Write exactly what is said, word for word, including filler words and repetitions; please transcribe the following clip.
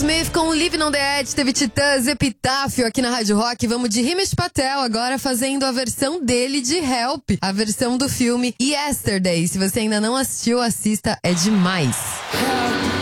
Smith com Living on the Edge, teve Titãs, Epitáfio aqui na Rádio Rock. Vamos de Himesh Patel agora fazendo a versão dele de Help, a versão do filme Yesterday. Se você ainda não assistiu, assista, é demais.